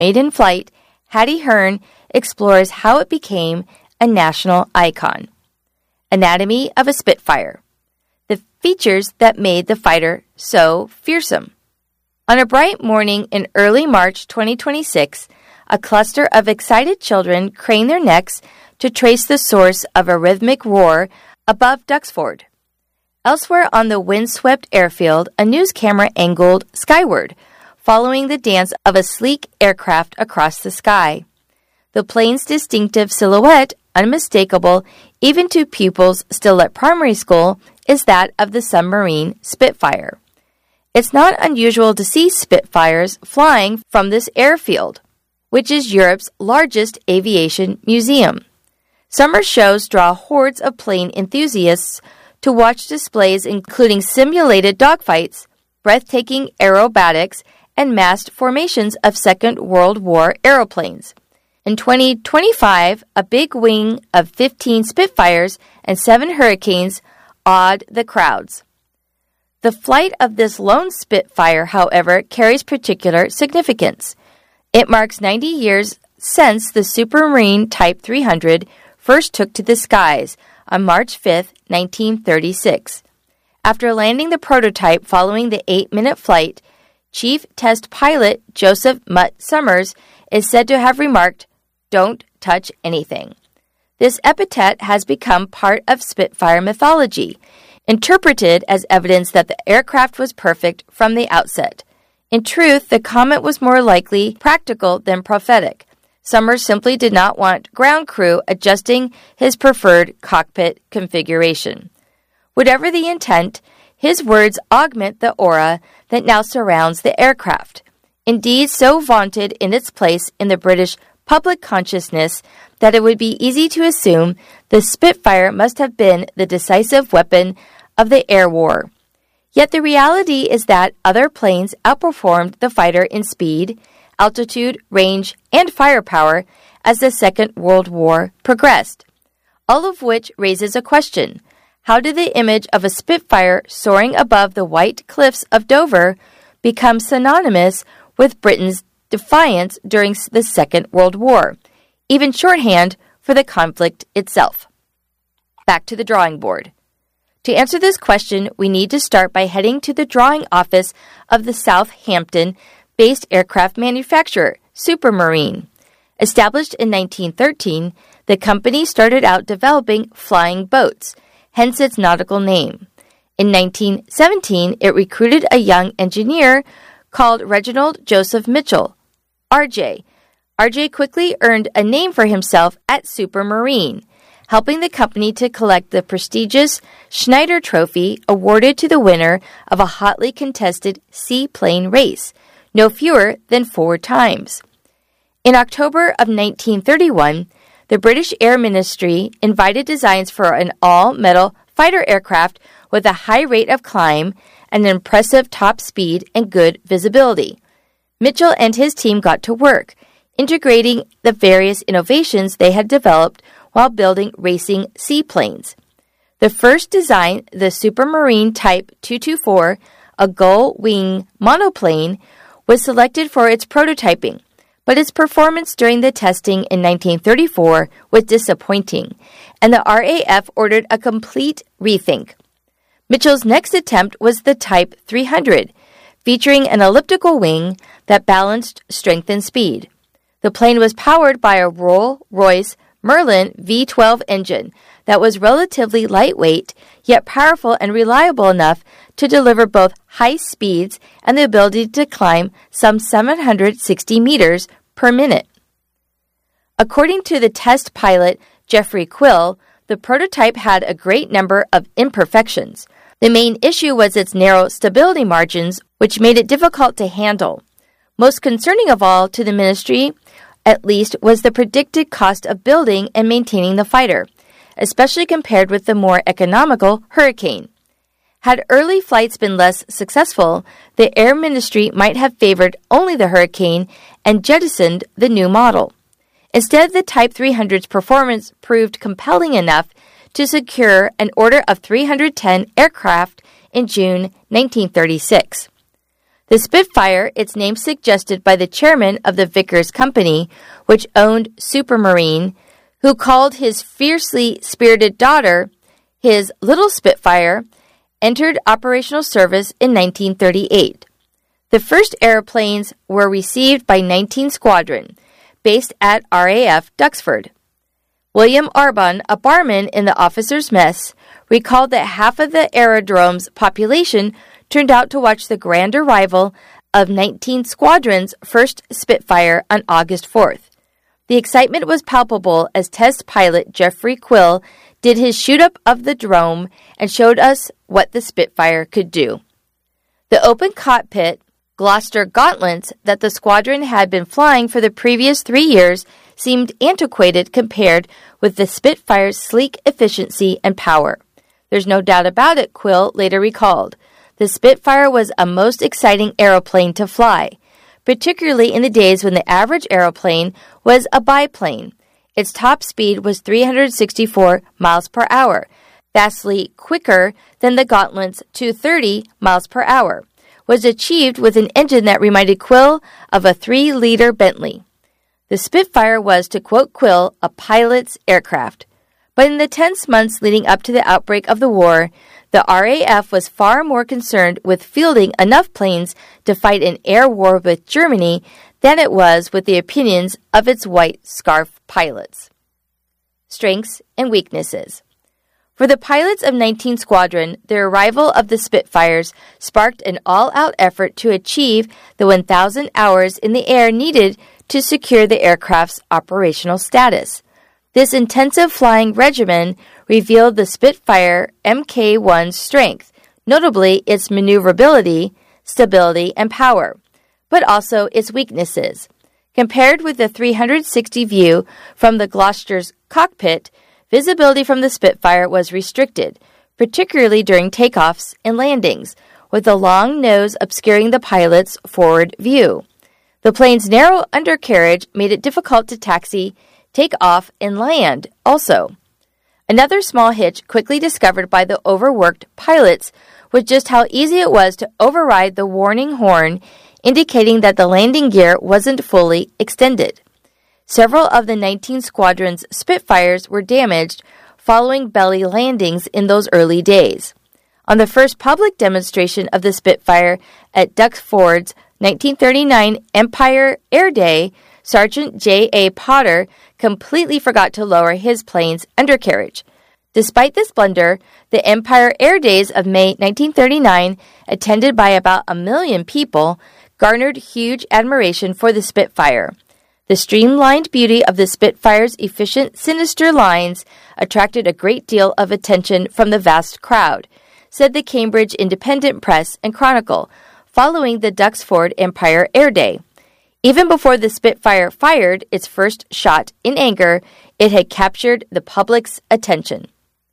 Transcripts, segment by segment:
maiden flight, Hattie Hearn explores how it became a national icon. Anatomy of a Spitfire. The features that made the fighter so fearsome. On a bright morning in early March 2026, a cluster of excited children crane their necks to trace the source of a rhythmic roar above Duxford. Elsewhere on the windswept airfield, a news camera angled skyward, following the dance of a sleek aircraft across the sky. The plane's distinctive silhouette, unmistakable even to pupils still at primary school, is that of the submarine Spitfire. It's not unusual to see Spitfires flying from this airfield, which is Europe's largest aviation museum. Summer shows draw hordes of plane enthusiasts to watch displays including simulated dogfights, breathtaking aerobatics, and massed formations of Second World War aeroplanes. In 2025, a big wing of 15 Spitfires and 7 Hurricanes awed the crowds. The flight of this lone Spitfire, however, carries particular significance. It marks 90 years since the Supermarine Type 300 first took to the skies on March 5, 1936. After landing the prototype following the 8-minute flight, Chief Test Pilot Joseph Mutt Summers is said to have remarked, "Don't touch anything." This epithet has become part of Spitfire mythology, interpreted as evidence that the aircraft was perfect from the outset. In truth, the Comet was more likely practical than prophetic. Summers simply did not want ground crew adjusting his preferred cockpit configuration. Whatever the intent, his words augment the aura that now surrounds the aircraft, indeed so vaunted in its place in the British public consciousness that it would be easy to assume the Spitfire must have been the decisive weapon of the air war. Yet the reality is that other planes outperformed the fighter in speed, altitude, range, and firepower as the Second World War progressed, all of which raises a question. How did the image of a Spitfire soaring above the white cliffs of Dover become synonymous with Britain's defiance during the Second World War, even shorthand for the conflict itself? Back to the drawing board. To answer this question, we need to start by heading to the drawing office of the Southampton-based aircraft manufacturer, Supermarine. Established in 1913, the company started out developing flying boats, hence its nautical name. In 1917, it recruited a young engineer called Reginald Joseph Mitchell, RJ. RJ quickly earned a name for himself at Supermarine, helping the company to collect the prestigious Schneider Trophy awarded to the winner of a hotly contested seaplane race, no fewer than 4 times. In October of 1931, the British Air Ministry invited designs for an all-metal fighter aircraft with a high rate of climb, an impressive top speed, and good visibility. Mitchell and his team got to work, integrating the various innovations they had developed while building racing seaplanes. The first design, the Supermarine Type 224, a gull-wing monoplane, was selected for its prototyping, but its performance during the testing in 1934 was disappointing, and the RAF ordered a complete rethink. Mitchell's next attempt was the Type 300, featuring an elliptical wing that balanced strength and speed. The plane was powered by a Rolls-Royce Merlin V12 engine that was relatively lightweight, yet powerful and reliable enough to deliver both high speeds and the ability to climb some 760 meters per minute. According to the test pilot Jeffrey Quill, the prototype had a great number of imperfections. The main issue was its narrow stability margins, which made it difficult to handle. Most concerning of all to the ministry, at least, was the predicted cost of building and maintaining the fighter, especially compared with the more economical Hurricane. Had early flights been less successful, the Air Ministry might have favored only the Hurricane and jettisoned the new model. Instead, the Type 300's performance proved compelling enough to secure an order of 310 aircraft in June 1936. The Spitfire, its name suggested by the chairman of the Vickers Company, which owned Supermarine, who called his fiercely spirited daughter his Little Spitfire, entered operational service in 1938. The first airplanes were received by 19 Squadron, based at RAF Duxford. William Arbon, a barman in the officers' mess, recalled that half of the aerodrome's population turned out to watch the grand arrival of 19 Squadron's first Spitfire on August 4th. The excitement was palpable as test pilot Jeffrey Quill did his shoot-up of the drome and showed us what the Spitfire could do. The open cockpit, Gloucester gauntlets that the squadron had been flying for the previous 3 years seemed antiquated compared with the Spitfire's sleek efficiency and power. There's no doubt about it, Quill later recalled. The Spitfire was a most exciting aeroplane to fly, particularly in the days when the average aeroplane was a biplane. Its top speed was 364 miles per hour, vastly quicker than the Gauntlet's 230 miles per hour, was achieved with an engine that reminded Quill of a 3-liter Bentley. The Spitfire was, to quote Quill, a pilot's aircraft. But in the tense months leading up to the outbreak of the war, the RAF was far more concerned with fielding enough planes to fight an air war with Germany than it was with the opinions of its white scarf pilots. Strengths and weaknesses. For the pilots of 19 Squadron, the arrival of the Spitfires sparked an all-out effort to achieve the 1,000 hours in the air needed to secure the aircraft's operational status. This intensive flying regimen revealed the Spitfire Mk1's strength, notably its maneuverability, stability, and power, but also its weaknesses. Compared with the 360 view from the Gloucester's cockpit, visibility from the Spitfire was restricted, particularly during takeoffs and landings, with the long nose obscuring the pilot's forward view. The plane's narrow undercarriage made it difficult to taxi, take off, and land also. Another small hitch quickly discovered by the overworked pilots was just how easy it was to override the warning horn, indicating that the landing gear wasn't fully extended. Several of the 19 Squadron's Spitfires were damaged following belly landings in those early days. On the first public demonstration of the Spitfire at Duxford's 1939 Empire Air Day, Sergeant J.A. Potter completely forgot to lower his plane's undercarriage. Despite this blunder, the Empire Air Days of May 1939, attended by about 1 million people, garnered huge admiration for the Spitfire. The streamlined beauty of the Spitfire's efficient, sinister lines attracted a great deal of attention from the vast crowd, said the Cambridge Independent Press and Chronicle, following the Duxford Empire Air Day. Even before the Spitfire fired its first shot in anger, it had captured the public's attention.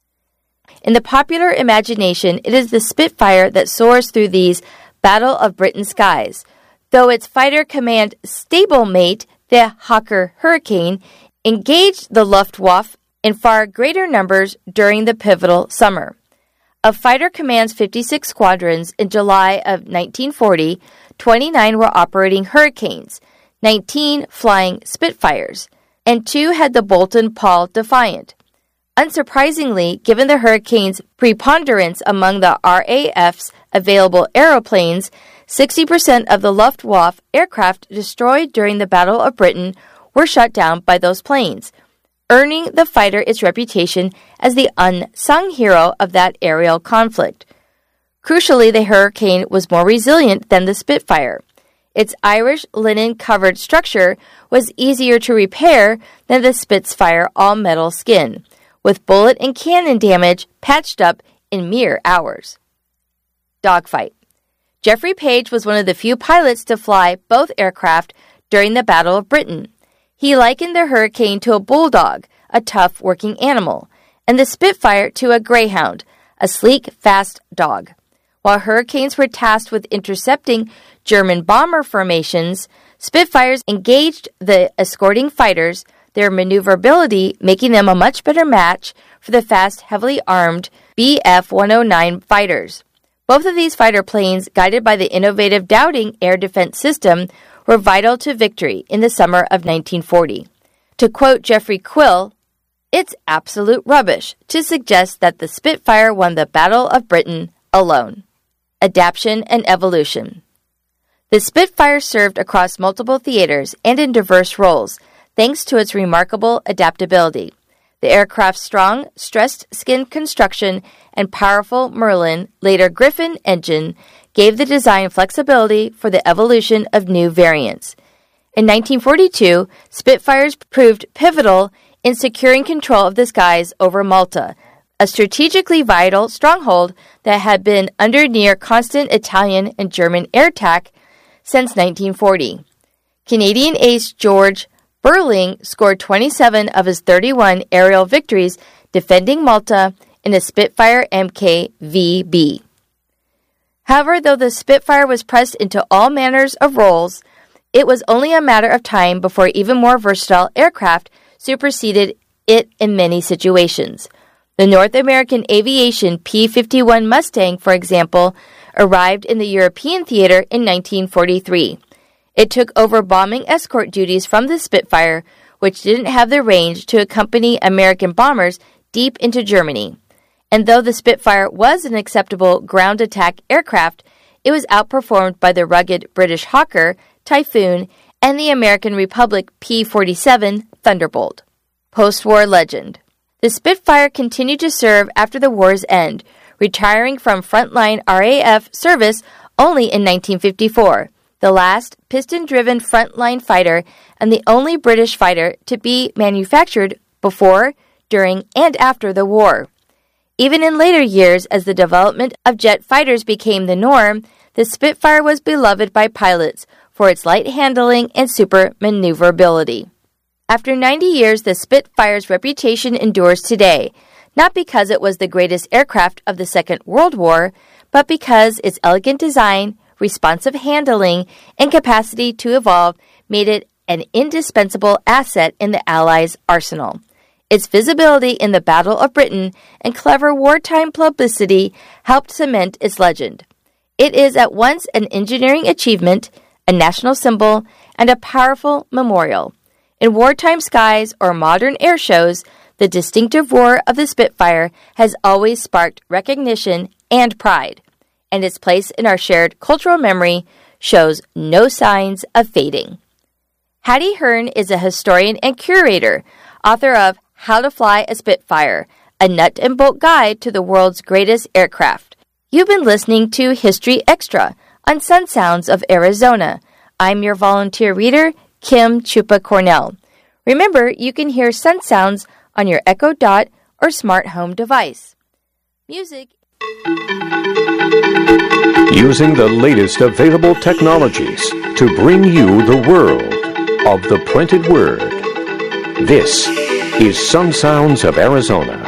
In the popular imagination, it is the Spitfire that soars through these Battle of Britain skies, though its fighter command stablemate, the Hawker Hurricane, engaged the Luftwaffe in far greater numbers during the pivotal summer. Of Fighter Command's 56 squadrons in July of 1940, 29 were operating Hurricanes, 19 flying Spitfires, and 2 had the Boulton-Paul Defiant. Unsurprisingly, given the Hurricane's preponderance among the RAF's available aeroplanes, 60% of the Luftwaffe aircraft destroyed during the Battle of Britain were shot down by those planes, earning the fighter its reputation as the unsung hero of that aerial conflict. Crucially, the Hurricane was more resilient than the Spitfire. Its Irish linen-covered structure was easier to repair than the Spitfire all-metal skin, with bullet and cannon damage patched up in mere hours. Dogfight. Jeffrey Page was one of the few pilots to fly both aircraft during the Battle of Britain. He likened the Hurricane to a bulldog, a tough working animal, and the Spitfire to a greyhound, a sleek, fast dog. While Hurricanes were tasked with intercepting German bomber formations, Spitfires engaged the escorting fighters, their maneuverability making them a much better match for the fast, heavily armed Bf-109 fighters. Both of these fighter planes, guided by the innovative Dowding air defense system, were vital to victory in the summer of 1940. To quote Jeffrey Quill, "It's absolute rubbish to suggest that the Spitfire won the Battle of Britain alone." Adaptation and evolution. The Spitfire served across multiple theaters and in diverse roles, thanks to its remarkable adaptability. The aircraft's strong, stressed skin construction and powerful Merlin, later Griffin engine gave the design flexibility for the evolution of new variants. In 1942, Spitfires proved pivotal in securing control of the skies over Malta, a strategically vital stronghold that had been under near constant Italian and German air attack since 1940. Canadian ace George Burling scored 27 of his 31 aerial victories defending Malta in a Spitfire Mk-VB. However, though the Spitfire was pressed into all manners of roles, it was only a matter of time before even more versatile aircraft superseded it in many situations. The North American Aviation P-51 Mustang, for example, arrived in the European theater in 1943. It took over bombing escort duties from the Spitfire, which didn't have the range to accompany American bombers deep into Germany. And though the Spitfire was an acceptable ground attack aircraft, it was outperformed by the rugged British Hawker, Typhoon, and the American Republic P-47 Thunderbolt. Post-war legend. The Spitfire continued to serve after the war's end, retiring from frontline RAF service only in 1954. The last piston-driven frontline fighter and the only British fighter to be manufactured before, during, and after the war. Even in later years, as the development of jet fighters became the norm, the Spitfire was beloved by pilots for its light handling and super maneuverability. After 90 years, the Spitfire's reputation endures today, not because it was the greatest aircraft of the Second World War, but because its elegant design, responsive handling, and capacity to evolve made it an indispensable asset in the Allies' arsenal. Its visibility in the Battle of Britain and clever wartime publicity helped cement its legend. It is at once an engineering achievement, a national symbol, and a powerful memorial. In wartime skies or modern air shows, the distinctive roar of the Spitfire has always sparked recognition and pride, and its place in our shared cultural memory shows no signs of fading. Hattie Hearn is a historian and curator, author of How to Fly a Spitfire, a nut and bolt guide to the world's greatest aircraft. You've been listening to History Extra on Sun Sounds of Arizona. I'm your volunteer reader, Kim Chupa Cornell. Remember, you can hear Sun Sounds on your Echo Dot or smart home device. Music. Using the latest available technologies to bring you the world of the printed word. This is Sun Sounds of Arizona.